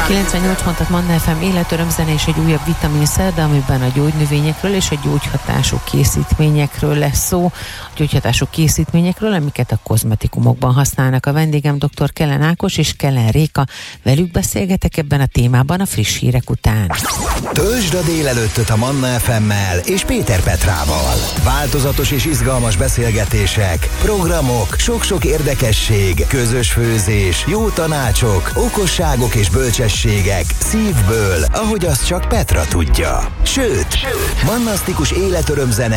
98 pontot Manna FM életörömzene és egy újabb vitamin szerda, amiben a gyógynövényekről és a gyógyhatású készítményekről lesz szó. A gyógyhatású készítményekről, amiket a kozmetikumokban használnak. A vendégem dr. Kellen Ákos és Kellen Réka. Velük beszélgetek ebben a témában a friss hírek után. Töltsd a délelőttöt a Manna FM-mel és Péter Petrával. Változatos és izgalmas beszélgetések, programok, sok-sok érdekesség, közös főzés, jó tanácsok, okosságok és bölcsességek szívből, ahogy azt csak Petra tudja. Sőt, mannasztikus életörömzene